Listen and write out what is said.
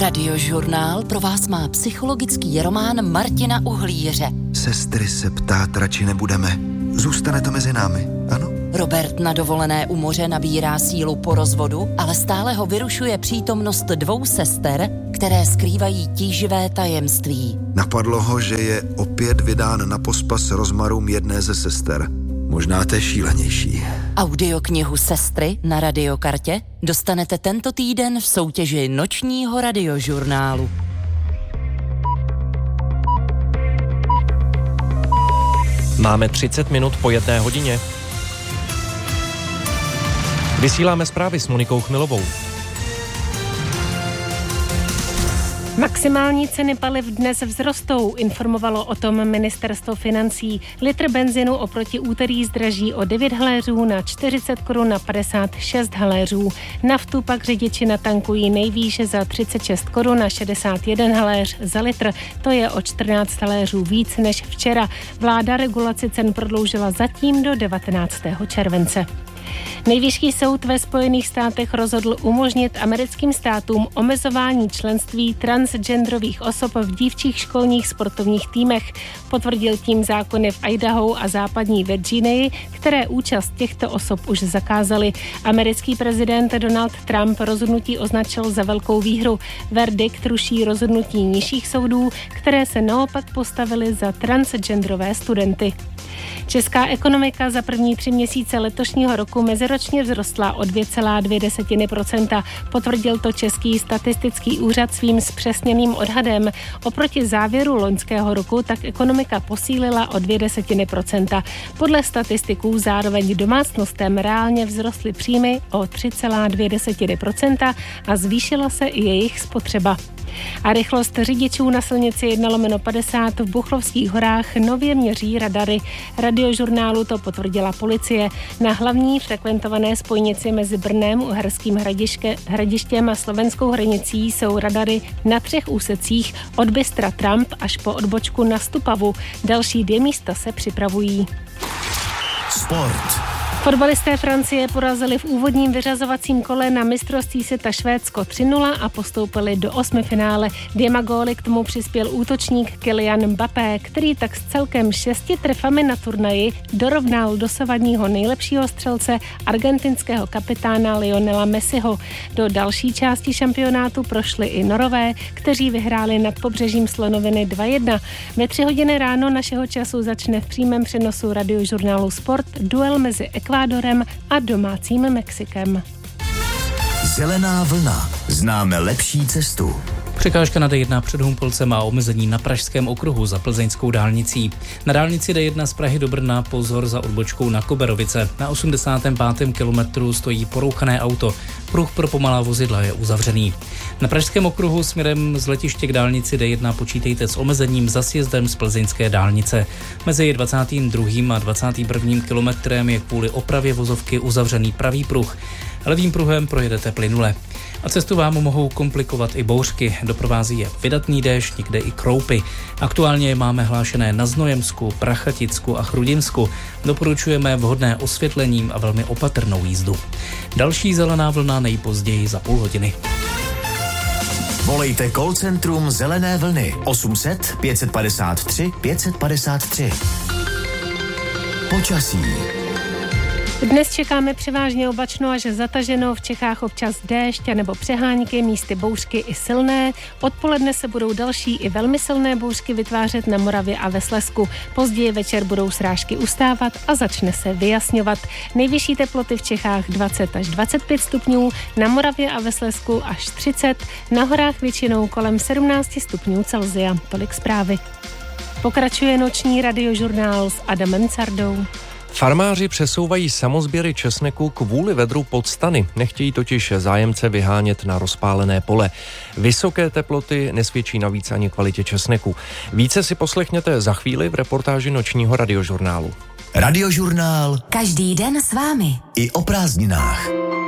Radiožurnál pro vás má psychologický román Martina Uhlíře. Sestry se ptát radši nebudeme. Zůstane to mezi námi, ano? Robert na dovolené u moře nabírá sílu po rozvodu, ale stále ho vyrušuje přítomnost 2 sester, které skrývají tíživé tajemství. Napadlo ho, že je opět vydán na pospas rozmarům jedné ze sester. Možná té šílenější. Audioknihu Sestry na Radiokartě dostanete tento týden v soutěži nočního radiožurnálu. Máme 30 minut po 1 hodině. Vysíláme zprávy s Monikou Chmilovou. Maximální ceny paliv dnes vzrostou, informovalo o tom ministerstvo financí. Litr benzinu oproti úterý zdraží o 9 haléřů na 40 korun na 56 haléřů. Naftu pak řidiči natankují nejvýše za 36 korun na 61 haléř za litr. To je o 14 haléřů víc než včera. Vláda regulaci cen prodloužila zatím do 19. července. Nejvyšší soud ve Spojených státech rozhodl umožnit americkým státům omezování členství transgenderových osob v dívčích školních sportovních týmech. Potvrdil tím zákony v Idaho a západní Virginii, které účast těchto osob už zakázaly. Americký prezident Donald Trump rozhodnutí označil za velkou výhru. Verdikt ruší rozhodnutí nižších soudů, které se naopak postavily za transgenderové studenty. Česká ekonomika za první 3 měsíce letošního roku meziročně vzrostla o 2,2%. Potvrdil to Český statistický úřad svým zpřesněným odhadem. Oproti závěru loňského roku tak ekonomika posílila o 0,2%. Podle statistiků zároveň domácnostem reálně vzrostly příjmy o 3,2% a zvýšila se i jejich spotřeba. A rychlost řidičů na silnici 1/50 v Buchlovských horách nově měří radary. Radiožurnálu to potvrdila policie. Na hlavní frekventované spojnici mezi Brnem, Uherským Hradištěm a slovenskou hranicí jsou radary na 3 úsecích od Bystra Tramp až po odbočku na Stupavu. Další 2 místa se připravují. Sport. Fotbalisté Francie porazili v úvodním vyřazovacím kole na mistrovství světa Švédsko 3-0 a postoupili do 8. finále. 2 góly k tomu přispěl útočník Kylian Mbappé, který tak s celkem 6 trefami na turnaji dorovnal dosavadního nejlepšího střelce argentinského kapitána Lionela Messiho. Do další části šampionátu prošli i Norové, kteří vyhráli nad pobřežím Slonoviny 2-1. Ve 3 hodiny ráno našeho času začne v přímém přenosu radiožurnálu Sport duel mezi Ekvádorem a domácím Mexikem. Zelená vlna. Známe lepší cestu. Překážka na D1 před Humpolcem a omezení na Pražském okruhu za plzeňskou dálnicí. Na dálnici D1 z Prahy do Brna pozor za odbočkou na Koberovice. Na 85. kilometru stojí porouchané auto. Pruh pro pomalá vozidla je uzavřený. Na Pražském okruhu směrem z letiště k dálnici D1 počítejte s omezením za sjezdem z plzeňské dálnice. Mezi 22. a 21. kilometrem je kvůli opravě vozovky uzavřený pravý pruh. Levým pruhem projedete plynule. A cestu vám mohou komplikovat i bouřky. Doprovází je vydatný déšť, někde i kroupy. Aktuálně je máme hlášené na Znojemsku, Prachaticku a Chrudinsku. Doporučujeme vhodné osvětlením a velmi opatrnou jízdu. Další zelená vlna nejpozději za půl hodiny. Volejte call centrum Zelené vlny 800 553 553. Počasí. Dnes čekáme převážně oblačno až zataženo, v Čechách občas déšť nebo přehánky, místy bouřky i silné. Odpoledne se budou další i velmi silné bouřky vytvářet na Moravě a ve Slezsku. Později večer budou srážky ustávat a začne se vyjasňovat. Nejvyšší teploty v Čechách 20 až 25 stupňů, na Moravě a ve Slezsku až 30, na horách většinou kolem 17 stupňů Celsia. Tolik zprávy. Pokračuje noční radiožurnál s Adamem Cardou. Farmáři přesouvají samosběry česneku kvůli vedru pod stany. Nechtějí totiž zájemce vyhánět na rozpálené pole. Vysoké teploty nesvědčí navíc ani kvalitě česneku. Více si poslechněte za chvíli v reportáži nočního radiožurnálu. Radiožurnál. Každý den s vámi. I o prázdninách.